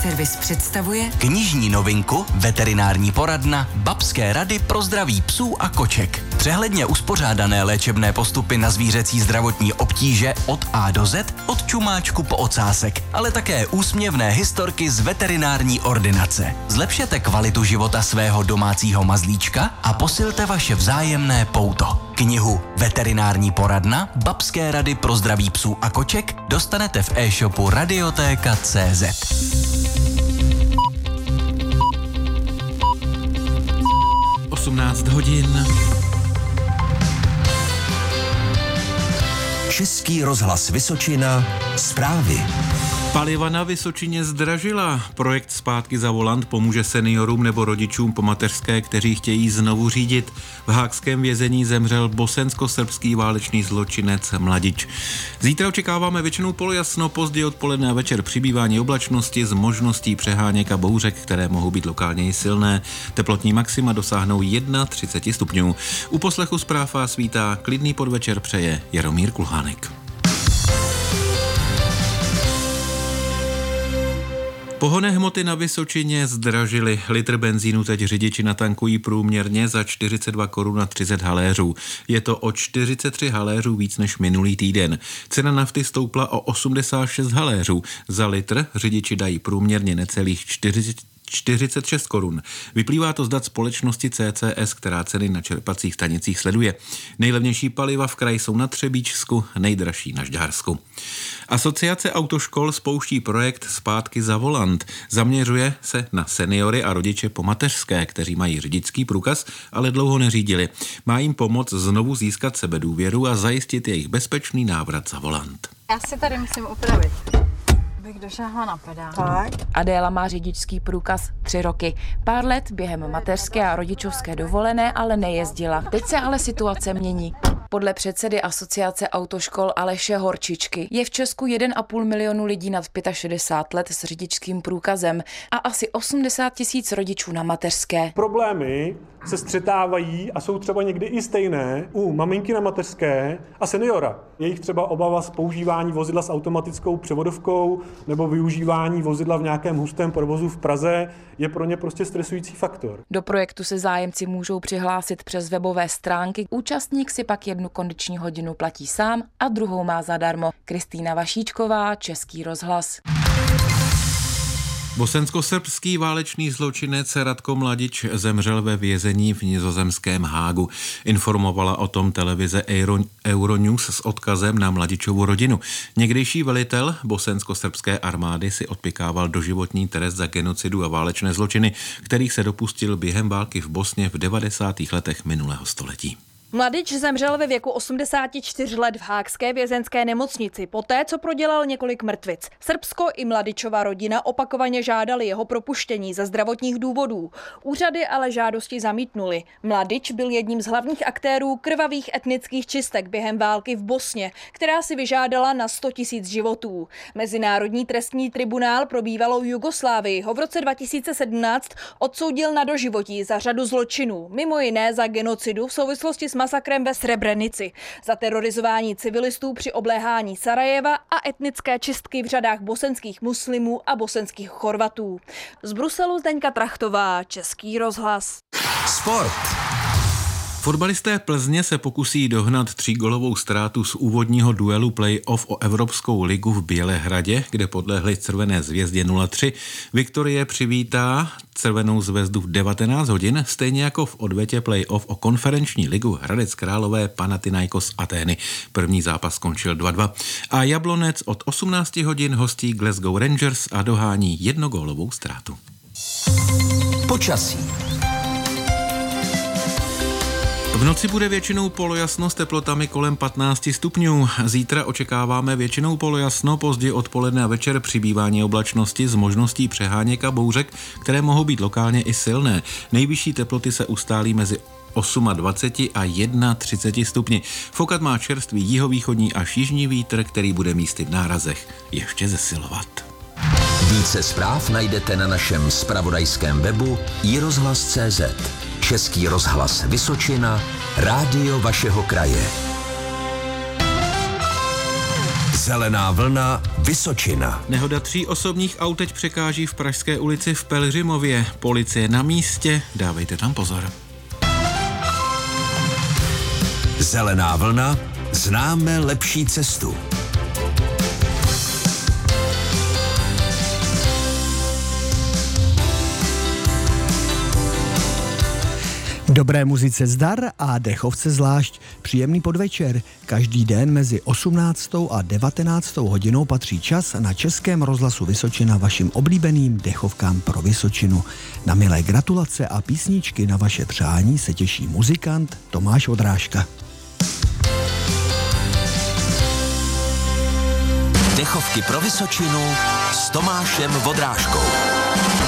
Servis představuje knižní novinku Veterinární poradna Babské rady pro zdraví psů a koček. Přehledně uspořádané léčebné postupy na zvířecí zdravotní obtíže od A do Z, od čumáčku po ocásek, ale také úsměvné historky z veterinární ordinace. Zlepšete kvalitu života svého domácího mazlíčka a posilte vaše vzájemné pouto. Knihu Veterinární poradna Babské rady pro zdraví psů a koček dostanete v e-shopu Radiotéka.cz. 18 hodin. Český rozhlas Vysočina, zprávy. Paliva na Vysočině zdražila. Projekt Zpátky za volant pomůže seniorům nebo rodičům po mateřské, kteří chtějí znovu řídit. V haagském vězení zemřel bosensko-srbský válečný zločinec Mladič. Zítra očekáváme většinou polojasno, později odpoledne a večer přibývání oblačnosti s možností přeháněk a bouřek, které mohou být lokálně i silné. Teplotní maxima dosáhnou 31 stupňů. U poslechu zpráv vás vítá klidný podvečer přeje Jaromír Kulhánek. Pohonné hmoty na Vysočině zdražily. Litr benzínu teď řidiči natankují průměrně za 42 korun a 30 haléřů. Je to o 43 haléřů víc než minulý týden. Cena nafty stoupla o 86 haléřů. Za litr řidiči dají průměrně necelých 46 korun. Vyplývá to z dat společnosti CCS, která ceny na čerpacích stanicích sleduje. Nejlevnější paliva v kraji jsou na Třebíčsku, nejdražší na Žďársku. Asociace autoškol spouští projekt Zpátky za volant. Zaměřuje se na seniory a rodiče po mateřské, kteří mají řidičský průkaz, ale dlouho neřídili. Má jim pomoct znovu získat sebedůvěru a zajistit jejich bezpečný návrat za volant. Já si tady musím upravit. Bych došáhla na pedál. Adéla má řidičský průkaz 3 roky. Pár let během mateřské a rodičovské dovolené ale nejezdila. Teď se ale situace mění. Podle předsedy Asociace autoškol Aleše Horčičky je v Česku 1,5 milionu lidí nad 65 let s řidičským průkazem a asi 80 000 rodičů na mateřské. Problémy se střetávají a jsou třeba někdy i stejné u maminky na mateřské a seniora. Jejich třeba obava z používání vozidla s automatickou převodovkou nebo využívání vozidla v nějakém hustém provozu v Praze je pro ně prostě stresující faktor. Do projektu se zájemci můžou přihlásit přes webové stránky. Účastník si pak 1 kondiční hodinu platí sám a druhou má zadarmo. Kristýna Vašíčková, Český rozhlas. Bosensko-srbský válečný zločinec Ratko Mladič zemřel ve vězení v nizozemském Hágu. Informovala o tom televize Euronews s odkazem na Mladičovu rodinu. Někdejší velitel bosensko-srbské armády si odpykával doživotní trest za genocidu a válečné zločiny, kterých se dopustil během války v Bosně v 90. letech minulého století. Mladič zemřel ve věku 84 let v haagské vězenské nemocnici poté, co prodělal několik mrtvic. Srbsko i Mladičova rodina opakovaně žádali jeho propuštění ze zdravotních důvodů. Úřady ale žádosti zamítnuly. Mladič byl jedním z hlavních aktérů krvavých etnických čistek během války v Bosně, která si vyžádala na 100 000 životů. Mezinárodní trestní tribunál pro bývalou Jugoslávii ho v roce 2017 odsoudil na doživotí za řadu zločinů, mimo jiné za genocidu v souvislosti s masakrem ve Srebrenici, za terorizování civilistů při obléhání Sarajeva a etnické čistky v řadách bosenských muslimů a bosenských Chorvatů. Z Bruselu Zdeňka Trachtová, Český rozhlas. Sport. Fotbalisté Plzně se pokusí dohnat 3gólovou ztrátu z úvodního duelu play-off o Evropskou ligu v Bělehradě, kde podlehli Červené zvězdě 0-3. Viktorie přivítá Červenou zvezdu v 19 hodin, stejně jako v odvetě play-off o konferenční ligu Hradec Králové Panathinaikos Atény. První zápas skončil 2-2. A Jablonec od 18 hodin hostí Glasgow Rangers a dohání 1gólovou ztrátu. Počasí. V noci bude většinou polojasno s teplotami kolem 15 stupňů. Zítra očekáváme většinou polojasno, později odpoledne a večer přibývání oblačnosti s možností přeháněk a bouřek, které mohou být lokálně i silné. Nejvyšší teploty se ustálí mezi 28 a 31 stupni. Fokat má čerstvý jihovýchodní až jižní vítr, který bude místy v nárazech ještě zesilovat. Více zpráv najdete na našem zpravodajském webu iRozhlas.cz. Český rozhlas Vysočina, rádio vašeho kraje. Zelená vlna Vysočina. Nehoda 3 osobních aut teď překáží v Pražské ulici v Pelhřimově. Policie na místě, dávejte tam pozor. Zelená vlna, známe lepší cestu. Dobré muzice zdar a dechovce zvlášť. Příjemný podvečer. Každý den mezi 18. a 19. hodinou patří čas na Českém rozhlasu Vysočina vašim oblíbeným dechovkám pro Vysočinu. Na milé gratulace a písničky na vaše přání se těší muzikant Tomáš Vodrážka. Dechovky pro Vysočinu s Tomášem Vodrážkou.